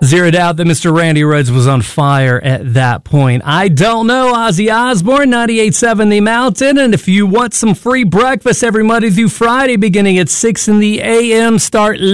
Zero doubt that Mr. Randy Rhoads was on fire at that point. I don't know. Ozzy Osbourne, 98.7 The Mountain. And if you want some free breakfast every Monday through Friday beginning at 6 in the a.m., start